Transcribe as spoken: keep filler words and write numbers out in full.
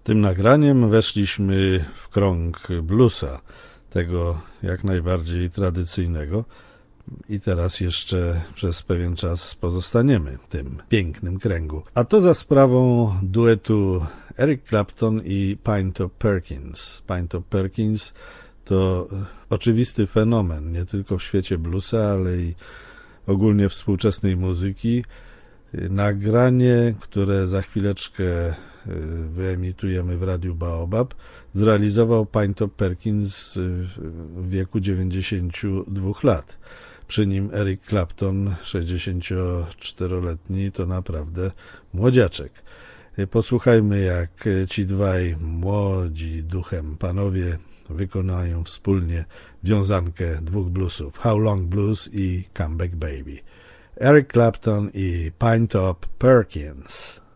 Tym nagraniem weszliśmy w krąg bluesa, tego jak najbardziej tradycyjnego, i teraz jeszcze przez pewien czas pozostaniemy w tym pięknym kręgu. A to za sprawą duetu Eric Clapton i Pinetop Perkins. Pinetop Perkins to oczywisty fenomen, nie tylko w świecie bluesa, ale i ogólnie współczesnej muzyki. Nagranie, które za chwileczkę wyemitujemy w Radiu Baobab, zrealizował Pinetop Perkins w wieku dziewięćdziesięciu dwóch lat. Przy nim Eric Clapton, sześćdziesięcioczteroletni, to naprawdę młodziaczek. Posłuchajmy, jak ci dwaj młodzi duchem panowie wykonają wspólnie wiązankę dwóch bluesów, How Long Blues i Come Back Baby. Eric Clapton i Pinetop Perkins.